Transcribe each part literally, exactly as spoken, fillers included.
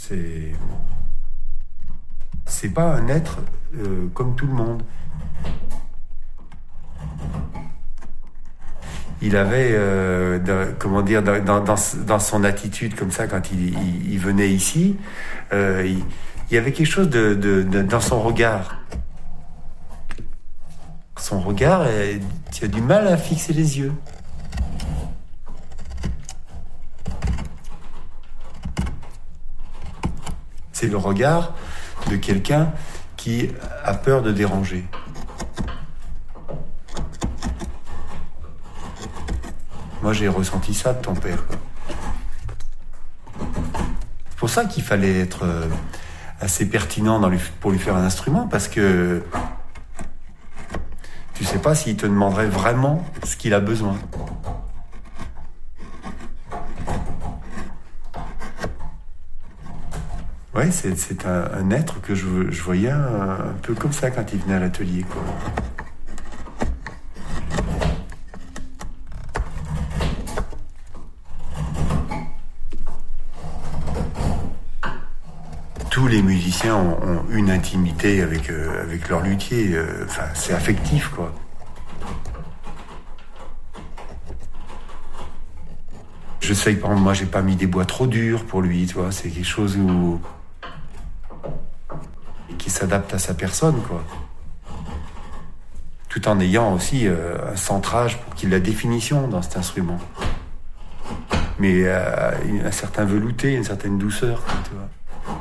C'est... C'est pas un être euh, comme tout le monde. Il avait, euh, de, comment dire, dans, dans, dans son attitude comme ça, quand il, il, il venait ici, euh, il, il y avait quelque chose de, de, de, dans son regard. Son regard, euh, tu as du mal à fixer les yeux. C'est le regard de quelqu'un qui a peur de déranger. Moi, j'ai ressenti ça de ton père, quoi. C'est pour ça qu'il fallait être euh, assez pertinent dans lui, pour lui faire un instrument, parce que tu sais pas s'il te demanderait vraiment ce qu'il a besoin. Ouais, c'est, c'est un, un être que je, je voyais un, un peu comme ça quand il venait à l'atelier, quoi. Tous les musiciens ont, ont une intimité avec, euh, avec leur luthier. Euh, enfin, c'est affectif, quoi. Je sais que, par exemple, moi, j'ai pas mis des bois trop durs pour lui, tu vois. C'est quelque chose où... qui s'adapte à sa personne, quoi. Tout en ayant aussi euh, un centrage pour qu'il ait la définition dans cet instrument. Mais euh, un certain velouté, une certaine douceur, quoi, tu vois.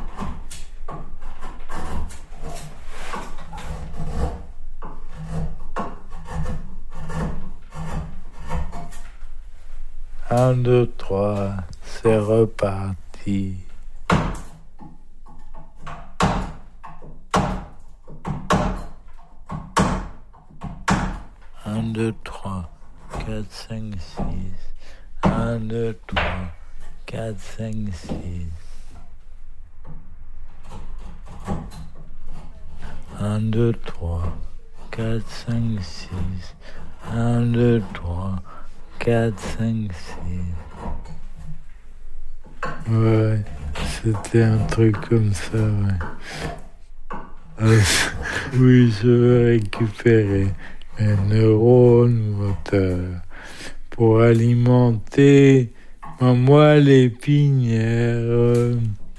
Un, deux, trois, c'est reparti. Un, deux, trois, quatre, cinq, six. Un, deux, trois, quatre, cinq, six. Un, deux, trois, quatre, cinq, six. Un, deux, trois, quatre, cinq, six. Ouais, c'était un truc comme ça, ouais. Euh, oui, je veux récupérer mes neurones moteurs pour alimenter ma moelle épinière.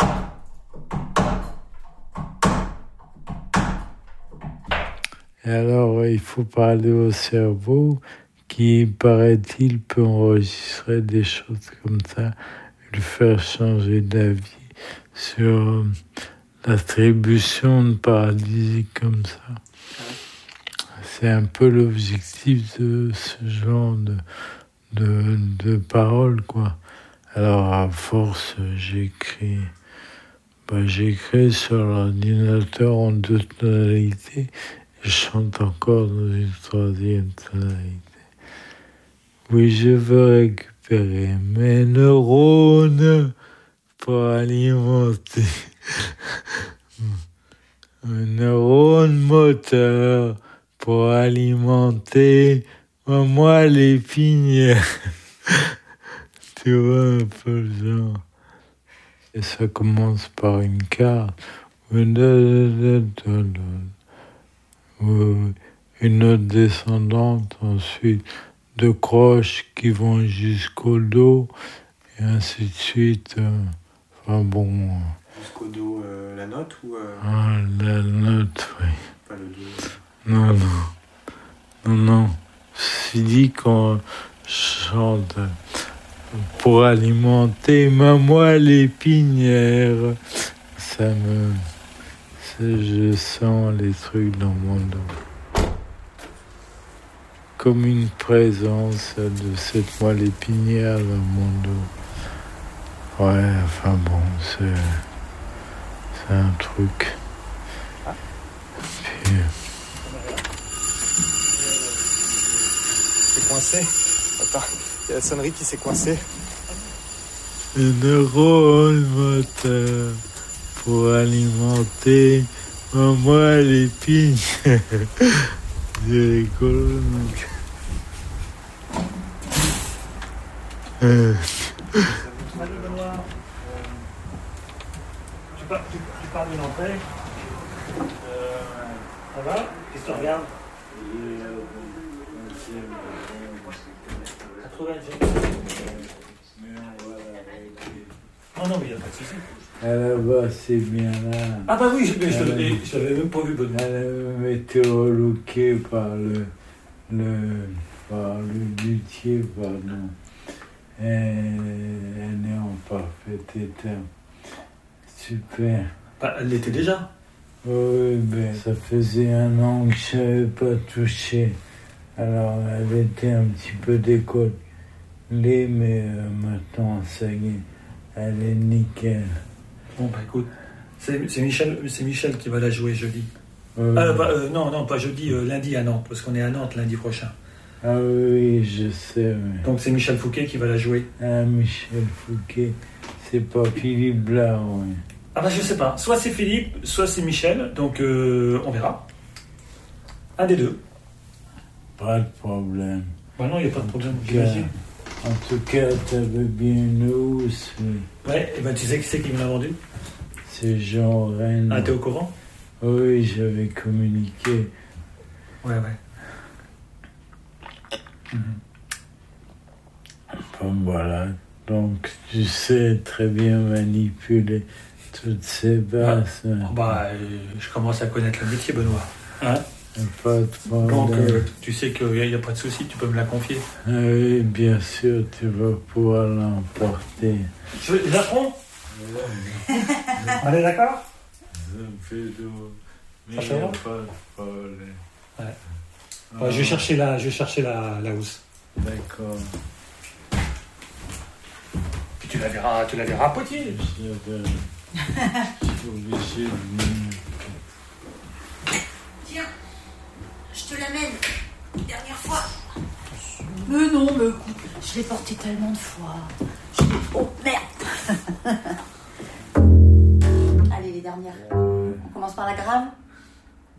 Et alors, il faut parler au cerveau qui, paraît-il, peut enregistrer des choses comme ça, lui faire changer d'avis sur l'attribution de paralysie comme ça. C'est un peu l'objectif de ce genre de, de, de paroles, quoi. Alors, à force, j'écris, bah, j'écris sur l'ordinateur en deux tonalités, et je chante encore dans une troisième tonalité. Oui, je veux récupérer mes neurones pour alimenter mes neurones moteurs pour alimenter ma moelle épinière. Tu vois un peu le genre. Et ça commence par une carte. Une note descendante, ensuite deux croches qui vont jusqu'au dos, et ainsi de suite. Enfin bon. Jusqu'au dos, euh, la note ou... Euh... Ah, la note, oui. Pas le dos. Non, non. Non, non. C'est dit qu'on chante pour alimenter ma moelle épinière. Ça me... Je sens les trucs dans mon dos. Comme une présence de cette moelle épinière dans mon dos. Ouais, enfin bon, c'est, c'est un truc. Puis... C'est coincé. Attends, il y a la sonnerie qui s'est coincée. Le neurone moteur pour alimenter ma moelle épinière. C'est rigolo, donc. Euh. par- tu, tu parles de l'entrée. Euh, ça va? Qu'est-ce que tu regardes? quatre-vingts. Non, non, mais il n'y a pas de souci. À là-bas, c'est bien là. Ah bah oui, je ne Euh, l'avais même pas vu, Benoît. Elle est météorologuée par le, le, par le luthier, pardon. Et elle est en parfait état. Super. Bah, elle l'était déjà. Oui, ben, ça faisait un an que je n'avais pas touché. Alors, elle était un petit peu décollée, mais euh, maintenant, ça y est, elle est nickel. Bon, bah écoute, c'est c'est Michel, c'est Michel qui va la jouer jeudi. Euh, Euh, bah, euh, non, non, pas jeudi, euh, lundi à Nantes, parce qu'on est à Nantes lundi prochain. Ah oui, je sais, oui. Donc c'est Michel Fouquet qui va la jouer. Ah, Michel Fouquet, c'est pas Philippe Blard, oui. Ah bah je sais pas, soit c'est Philippe, soit c'est Michel, donc euh, on verra. Un des deux. Pas de problème. Bah non, il n'y a pas de problème, En j'imagine. En tout cas, t'avais bien une housse, oui. Ouais, et ben tu sais qui c'est qui me l'a vendu? C'est Jean Rennes. Ah, t'es au courant? Oui, j'avais communiqué. Ouais, ouais. Bon, voilà. Donc, tu sais très bien manipuler toutes ces basses. Oh, bah, euh, je commence à connaître le métier, Benoît. Hein? Pas de problème. Donc, euh, tu sais qu'il n'y a, a pas de souci, tu peux me la confier. Ah oui, bien sûr, tu vas pouvoir l'emporter. Je, je la prends? On est d'accord? Ça me fait d'eau. Mais Ça il fait n'y a bon pas de problème. Ouais. Ouais, je vais chercher la, je vais chercher la, la housse. D'accord. Puis tu la verras, tu la verras à Poitiers. Je vais- je suis obligé de venir. Tiens, je te l'amène. Dernière fois. Mais non, mais écoute, je l'ai porté tellement de fois. Je l'ai... Oh, merde.